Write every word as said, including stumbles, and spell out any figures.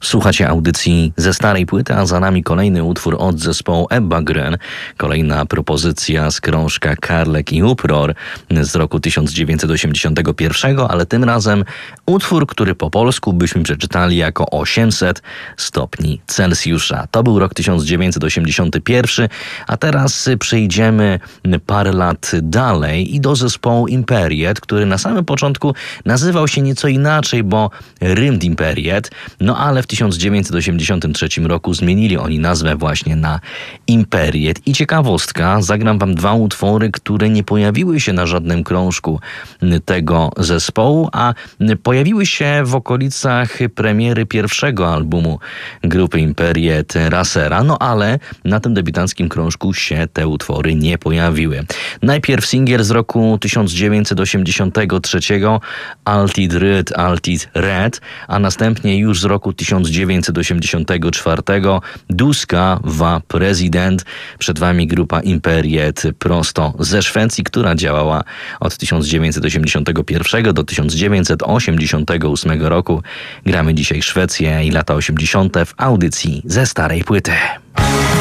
Słuchacie audycji ze starej płyty, a za nami kolejny utwór od zespołu Ebba Grön. Kolejna propozycja z krążka Karlek i Uproar z roku tysiąc dziewięćset osiemdziesiątego pierwszego, ale tym razem utwór, który po polsku byśmy przeczytali jako osiemset stopni Celsjusza. To był rok tysiąc dziewięćset osiemdziesiąty pierwszy, a teraz przejdziemy parę lat dalej i do zespołu Imperiet, który na samym początku nazywał się nieco inaczej, bo Rymd Imperiet, no ale w tysiąc dziewięćset osiemdziesiątym trzecim roku zmienili oni nazwę właśnie na Imperiet. I ciekawostka, zagram wam dwa utwory, które nie pojawiły się na żadnym krążku tego zespołu, a pojawiły się w okolicach premiery pierwszego albumu grupy Imperiet, Rasera, no ale na tym debiutanckim krążku się te utwory nie pojawiły. Najpierw singiel z roku tysiąc dziewięćset osiemdziesiątego trzeciego Altid Ryd, Altid Red, a następnie już z roku tysiąc dziewięćset osiemdziesiątego czwartego Duska wa Prezydent. Przed wami grupa Imperiet prosto ze Szwecji, która działała od tysiąc dziewięćset osiemdziesiątego pierwszego do tysiąc dziewięćset osiemdziesiątego ósmego roku. Gramy dzisiaj Szwecję i lata osiemdziesiąte w audycji ze starej płyty.